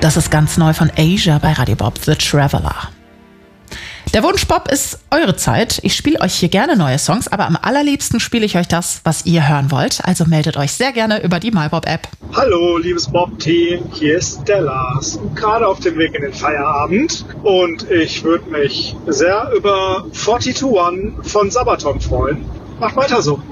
Das ist ganz neu von Asia bei Radio Bob, The Traveler. Der Wunschbob ist eure Zeit. Ich spiele euch hier gerne neue Songs, aber am allerliebsten spiele ich euch das, was ihr hören wollt. Also meldet euch sehr gerne über die MyBob-App. Hallo, liebes Bob-Team, hier ist der Lars. Gerade auf dem Weg in den Feierabend. Und ich würde mich sehr über 42 One von Sabaton freuen. Macht weiter so.